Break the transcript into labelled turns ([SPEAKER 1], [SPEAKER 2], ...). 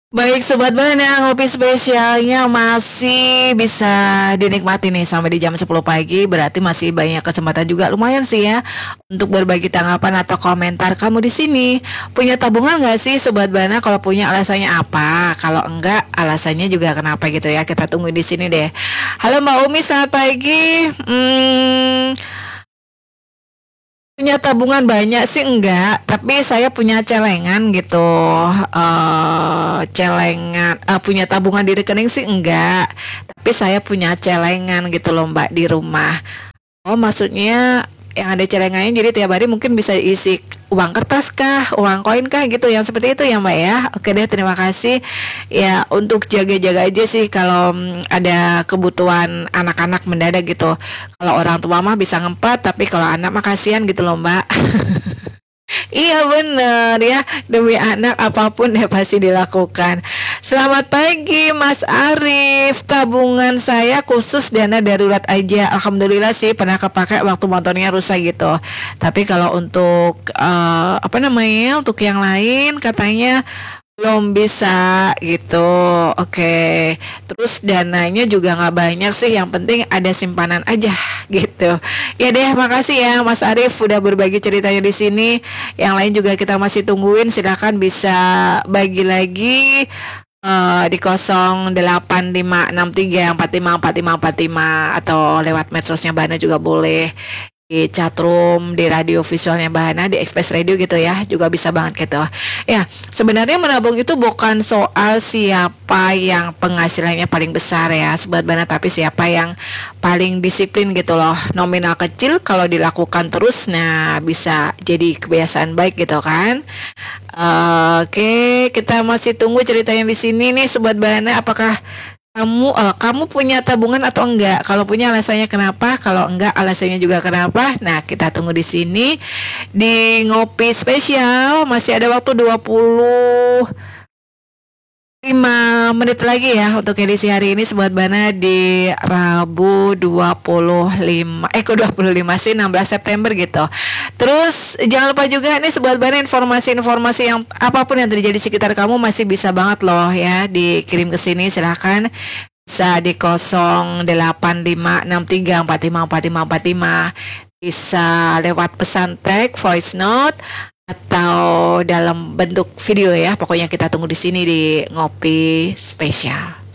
[SPEAKER 1] Baik Sobat Bana, ngopi spesialnya masih bisa dinikmati nih sampai di jam 10 pagi. Berarti masih banyak kesempatan juga lumayan sih ya untuk berbagi tanggapan atau komentar kamu di sini. Punya tabungan nggak sih Sobat Bana? Kalau punya alasannya apa? Kalau enggak alasannya juga kenapa gitu ya. Kita tunggu di sini deh. Halo Mbak Umi, selamat pagi. Punya tabungan banyak sih enggak, tapi saya punya celengan gitu. Celengan, punya tabungan di rekening sih enggak, tapi saya punya celengan gitu loh Mbak di rumah. Oh, maksudnya yang ada celengannya jadi tiap hari mungkin bisa isi uang kertas kah, uang koin kah gitu yang seperti itu ya Mbak ya. Oke deh, terima kasih. Ya, untuk jaga-jaga aja sih kalau ada kebutuhan anak-anak mendadak gitu. Kalau orang tua mah bisa ngempet, tapi kalau anak mah kasihan gitu loh Mbak. Iya bener ya, demi anak apapun ya pasti dilakukan. Selamat pagi Mas Arif, tabungan saya khusus dana darurat aja. Alhamdulillah sih pernah kepake waktu motornya rusak gitu. Tapi kalau untuk apa namanya, untuk yang lain katanya belum bisa gitu. Oke. Terus dananya juga nggak banyak sih. Yang penting ada simpanan aja gitu. Ya deh, makasih ya Mas Arief udah berbagi ceritanya di sini. Yang lain juga kita masih tungguin. Silakan bisa bagi lagi di 085634545455 atau lewat medsosnya Bana juga boleh, di chatroom, di radio visualnya Bahana, di Express Radio gitu ya, juga bisa banget gitu. Ya, sebenarnya menabung itu bukan soal siapa yang penghasilannya paling besar ya, Sobat Bahana, tapi siapa yang paling disiplin gitu loh. Nominal kecil kalau dilakukan terus, nah bisa jadi kebiasaan baik gitu kan. Oke, kita masih tunggu ceritanya di sini nih, Sobat Bahana. Apakah kamu punya tabungan atau enggak? Kalau punya alasannya kenapa? Kalau enggak alasannya juga kenapa? Nah, kita tunggu di sini di ngopi spesial. Masih ada waktu 25 menit lagi ya untuk edisi hari ini Sobat Bana di Rabu 25 kok 25 sih, 16 September gitu. Terus jangan lupa juga nih Sobat Bana, informasi-informasi yang apapun yang terjadi di sekitar kamu masih bisa banget loh ya dikirim ke sini, silahkan bisa di 085634545545, bisa lewat pesan tag, voice note, atau dalam bentuk video ya. Pokoknya kita tunggu di sini di ngopi spesial.